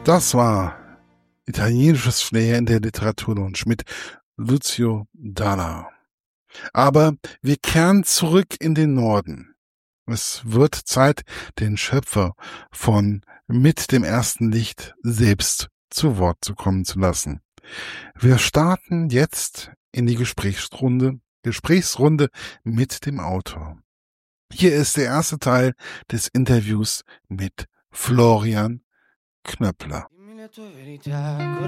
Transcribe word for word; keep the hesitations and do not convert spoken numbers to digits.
Das war italienisches Flair in der Literaturlounge mit Lucio Dalla. Aber wir kehren zurück in den Norden. Es wird Zeit, den Schöpfer von Mit dem ersten Licht selbst zu Wort zu kommen zu lassen. Wir starten jetzt in die Gesprächsrunde, Gesprächsrunde mit dem Autor. Hier ist der erste Teil des Interviews mit Florian Knöppler.